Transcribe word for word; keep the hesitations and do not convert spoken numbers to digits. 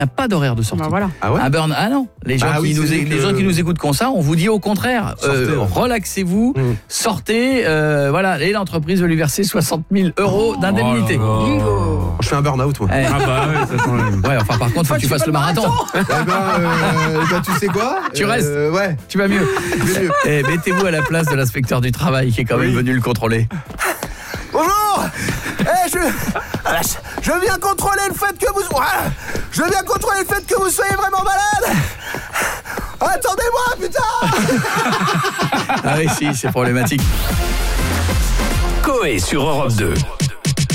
n'a pas d'horaire de sortie. Bah voilà. Ah ouais Un burn, ah non, les gens, Ah qui, oui, nous, c'est les que- gens qui nous écoutent comme ça, on vous dit au contraire, euh, Sortez, ouais. relaxez-vous, Mmh. sortez, euh, voilà, et l'entreprise va lui verser soixante mille euros d'indemnité. Oh là là. Je fais un burn-out, moi. Eh, Ah bah ouais, ça quand même. ouais, enfin par contre, faut que tu fasses le marathon. Eh ben, euh, bah, tu sais quoi Tu Euh, restes. Ouais, Tu vas mieux. je vais mieux. Et mettez-vous à la place de l'inspecteur du travail qui est quand même Oui. venu le contrôler. Bonjour. Eh, je... Ah, vache. Je viens contrôler le fait que vous... Ah, je viens contrôler le fait que vous soyez vraiment malade. Attendez-moi, putain. Ah oui, si, c'est problématique. Coé sur Europe deux.